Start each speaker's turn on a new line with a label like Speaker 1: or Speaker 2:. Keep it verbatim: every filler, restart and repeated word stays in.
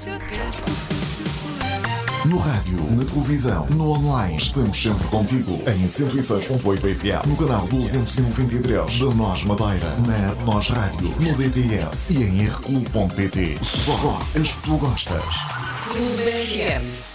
Speaker 1: No rádio, na televisão, no online, estamos sempre contigo em cento e seis ponto oito F M, no canal duzentos e noventa e três da Nós Madeira, na Nós Rádio, no D T S e em r clube ponto pt. Só as que tu gostas.
Speaker 2: Clube F M.